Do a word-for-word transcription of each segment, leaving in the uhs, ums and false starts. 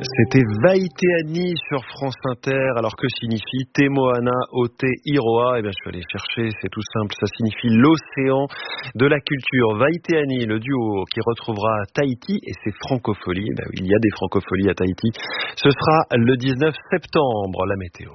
C'était Vaiteani sur France Inter. Alors que signifie Te Moana o Te Iroa? Eh bien, je suis allé chercher, c'est tout simple. Ça signifie l'océan de la culture. Vaiteani, le duo qui retrouvera Tahiti et ses francopholies. Eh bien, il y a des francopholies à Tahiti. Ce sera le dix-neuf septembre. La météo.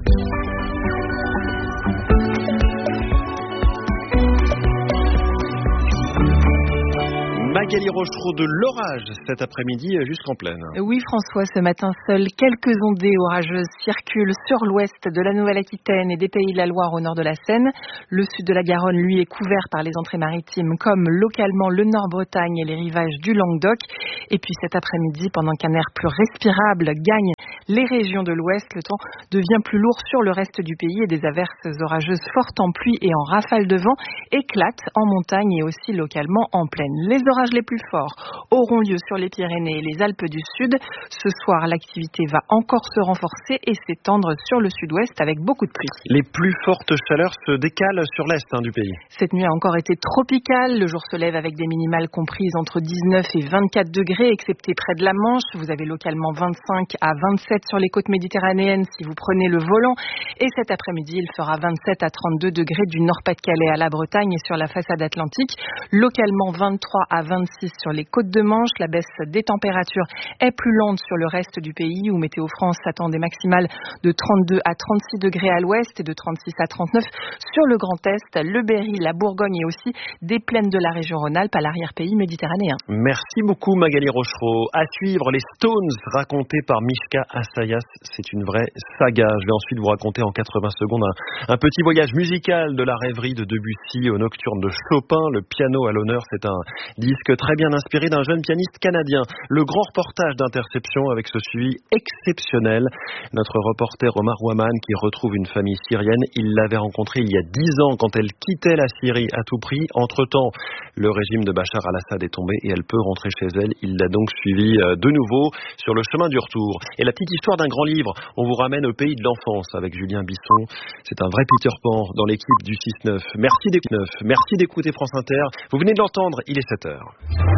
Magali Rochereau, de l'orage cet après-midi jusqu'en plaine. Oui François, ce matin seules quelques ondées orageuses circulent sur l'ouest de la Nouvelle-Aquitaine et des Pays de la Loire au nord de la Seine. Le sud de la Garonne, lui, est couvert par les entrées maritimes comme localement le Nord-Bretagne et les rivages du Languedoc. Et puis cet après-midi, pendant qu'un air plus respirable gagne les régions de l'ouest, le temps devient plus lourd sur le reste du pays et des averses orageuses fortes en pluie et en rafales de vent éclatent en montagne et aussi localement en plaine. Les orages les plus forts auront lieu sur les Pyrénées et les Alpes du Sud. Ce soir, l'activité va encore se renforcer et s'étendre sur le sud-ouest avec beaucoup de pluie. Les plus fortes chaleurs se décalent sur l'est hein, du pays. Cette nuit a encore été tropicale. Le jour se lève avec des minimales comprises entre dix-neuf et vingt-quatre degrés, excepté près de la Manche. Vous avez localement vingt-cinq à vingt-sept sur les côtes méditerranéennes si vous prenez le volant. Et cet après-midi, il fera vingt-sept à trente-deux degrés du Nord-Pas-de-Calais à la Bretagne et sur la façade atlantique. Localement vingt-trois à vingt-six sur les côtes de Manche. La baisse des températures est plus lente sur le reste du pays où Météo France attend des maximales de trente-deux à trente-six degrés à l'ouest et de trente-six à trente-neuf sur le Grand Est, le Berry, la Bourgogne et aussi des plaines de la région Rhône-Alpes à l'arrière-pays méditerranéen. Merci beaucoup Magali Rochereau. À suivre, les Stones racontés par Mishka Assayas. C'est une vraie saga. Je vais ensuite vous raconter en quatre-vingts secondes un, un petit voyage musical de la rêverie de Debussy au nocturne de Chopin. Le piano à l'honneur, c'est un disque très bien inspiré d'un jeune pianiste canadien. Le grand reportage d'Interception avec ce suivi exceptionnel. Notre reporter Omar Ouaman qui retrouve une famille syrienne. Il l'avait rencontrée il y a dix ans quand elle quittait la Syrie à tout prix. Entre-temps, le régime de Bachar al-Assad est tombé et elle peut rentrer chez elle. Il l'a donc suivi de nouveau sur le chemin du retour. Et la petite histoire d'un grand livre, on vous ramène au pays de l'enfance avec Julien Bisson. C'est un vrai Peter Pan dans l'équipe du six neuf. Merci d'écouter, merci d'écouter France Inter. Vous venez de l'entendre, il est sept heures.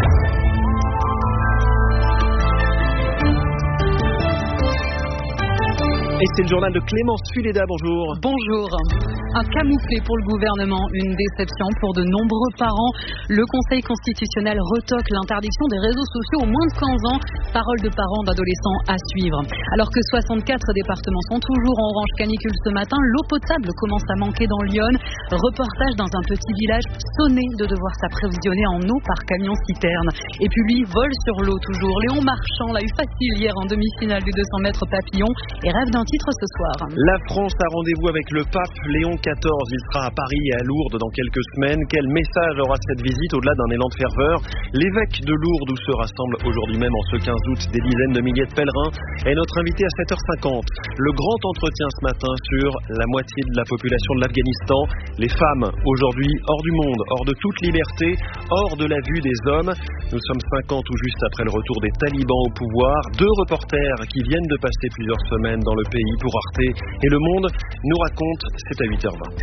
Et c'est le journal de Clémence Fuleda, bonjour. Bonjour. Un camouflet pour le gouvernement, une déception pour de nombreux parents. Le Conseil constitutionnel retoque l'interdiction des réseaux sociaux aux moins de quinze ans. Parole de parents d'adolescents à suivre. Alors que soixante-quatre départements sont toujours en orange canicule ce matin, l'eau potable commence à manquer dans l'Yonne. Reportage dans un petit village sonné de devoir s'approvisionner en eau par camion-citerne. Et puis lui, vole sur l'eau toujours. Léon Marchand l'a eu facile hier en demi-finale du deux cents mètres papillon et rêve d'un titre ce soir. La France a rendez-vous avec le pape Léon quatorze. Il sera à Paris et à Lourdes dans quelques semaines. Quel message aura cette visite au-delà d'un élan de ferveur? L'évêque de Lourdes, où se rassemblent aujourd'hui même en ce quinze août des dizaines de milliers de pèlerins, est notre invité à sept heures cinquante. Le grand entretien ce matin sur la moitié de la population de l'Afghanistan. Les femmes, aujourd'hui hors du monde, hors de toute liberté, hors de la vue des hommes. Nous sommes cinq ans tout juste après le retour des talibans au pouvoir. Deux reporters qui viennent de passer plusieurs semaines dans le pays pour Arte et Le Monde nous racontent, c'est à huit heures vingt.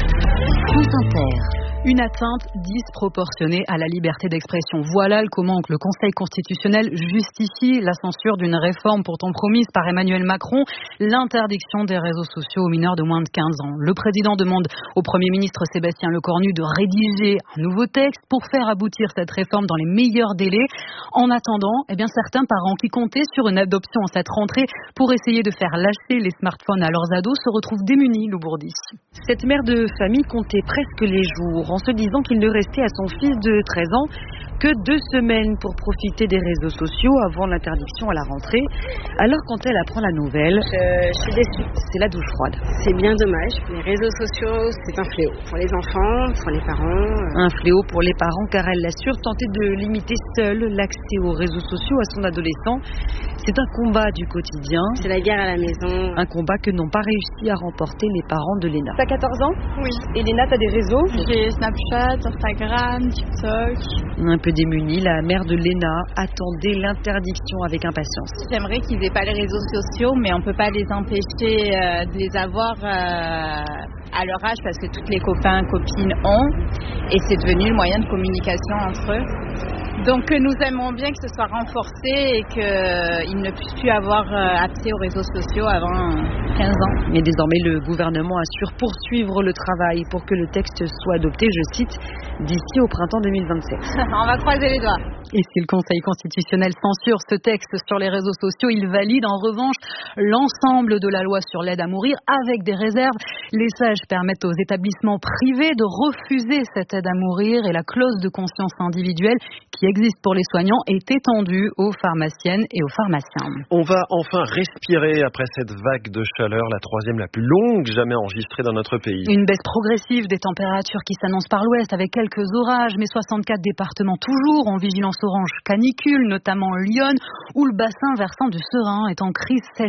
France Inter. Une atteinte disproportionnée à la liberté d'expression. Voilà comment que le Conseil constitutionnel justifie la censure d'une réforme pourtant promise par Emmanuel Macron, l'interdiction des réseaux sociaux aux mineurs de moins de quinze ans. Le président demande au Premier ministre Sébastien Lecornu de rédiger un nouveau texte pour faire aboutir cette réforme dans les meilleurs délais. En attendant, eh bien, certains parents qui comptaient sur une adoption en cette rentrée pour essayer de faire lâcher les smartphones à leurs ados se retrouvent démunis, Loubourdi. Cette mère de famille comptait presque les jours en se disant qu'il ne restait à son fils de treize ans que deux semaines pour profiter des réseaux sociaux avant l'interdiction à la rentrée. Alors quand elle apprend la nouvelle, je, je suis déçue. C'est la douche froide. C'est bien dommage. Les réseaux sociaux, c'est un fléau pour les enfants, pour les parents. Un fléau pour les parents car elle l'assure tenter de limiter seule l'accès aux réseaux sociaux à son adolescent. C'est un combat du quotidien. C'est la guerre à la maison. Un combat que n'ont pas réussi à remporter les parents de Léna. T'as quatorze ans? Oui. Et Léna, t'as des réseaux? J'ai Snapchat, Instagram, TikTok. Un peu démunie, la mère de Léna attendait l'interdiction avec impatience. J'aimerais qu'ils aient pas les réseaux sociaux, mais on peut pas les empêcher euh, de les avoir euh, à leur âge parce que tous les copains, copines ont. Et c'est devenu le moyen de communication entre eux. Donc nous aimerions bien que ce soit renforcé et qu'il ne puisse plus avoir accès aux réseaux sociaux avant quinze ans. Mais désormais, le gouvernement assure poursuivre le travail pour que le texte soit adopté, je cite, d'ici au printemps deux mille vingt-sept. On va croiser les doigts. Et si le Conseil constitutionnel censure ce texte sur les réseaux sociaux, il valide en revanche l'ensemble de la loi sur l'aide à mourir avec des réserves. Les sages permettent aux établissements privés de refuser cette aide à mourir et la clause de conscience individuelle qui existe pour les soignants est étendue aux pharmaciennes et aux pharmaciens. On va enfin respirer après cette vague de chaleur, la troisième la plus longue jamais enregistrée dans notre pays. Une baisse progressive des températures qui s'annonce par l'ouest avec quelques orages, mais soixante-quatre départements toujours en vigilance orange canicule, notamment Lyon, où le bassin versant du Serein est en crise sèche.